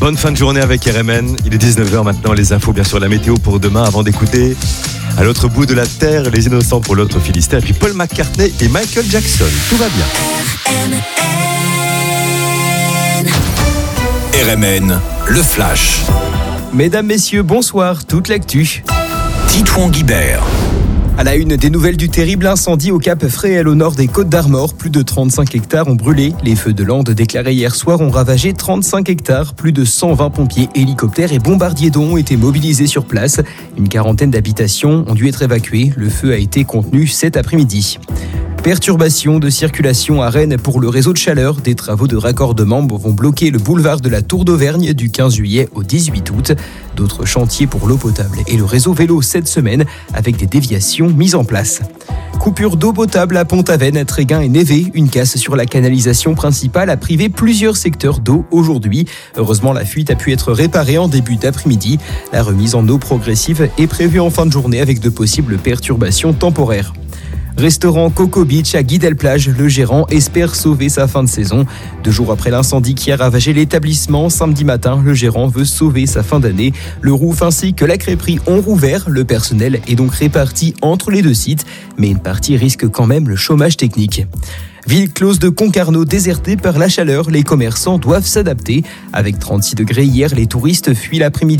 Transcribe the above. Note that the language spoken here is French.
Bonne fin de journée avec RMN. Il est 19h maintenant, les infos, bien sûr, la météo pour demain avant d'écouter à l'autre bout de la terre, les innocents pour l'autre Philistin, et puis Paul McCartney et Michael Jackson. Tout va bien. RMN, le Flash. Mesdames, messieurs, bonsoir, toute l'actu. Titouan Guibert. À la une des nouvelles du terrible incendie au Cap Fréhel au nord des Côtes d'Armor, plus de 35 hectares ont brûlé. Les feux de Landes déclarés hier soir ont ravagé 35 hectares. Plus de 120 pompiers, hélicoptères et bombardiers d'eau ont été mobilisés sur place. Une quarantaine d'habitations ont dû être évacuées. Le feu a été contenu cet après-midi. Perturbation de circulation à Rennes pour le réseau de chaleur. Des travaux de raccordement vont bloquer le boulevard de la Tour d'Auvergne du 15 juillet au 18 août. D'autres chantiers pour l'eau potable et le réseau vélo cette semaine avec des déviations mises en place. Coupure d'eau potable à Pont-Aven, Tréguin et Névé. Une casse sur la canalisation principale a privé plusieurs secteurs d'eau aujourd'hui. Heureusement, la fuite a pu être réparée en début d'après-midi. La remise en eau progressive est prévue en fin de journée avec de possibles perturbations temporaires. Restaurant Coco Beach à Guy-Delplage, le gérant espère sauver sa fin de saison. 2 jours après l'incendie qui a ravagé l'établissement, samedi matin, le gérant veut sauver sa fin d'année. Le Rouf ainsi que la crêperie ont rouvert. Le personnel est donc réparti entre les deux sites, mais une partie risque quand même le chômage technique. Ville close de Concarneau désertée par la chaleur, les commerçants doivent s'adapter. Avec 36 degrés hier, les touristes fuient l'après-midi.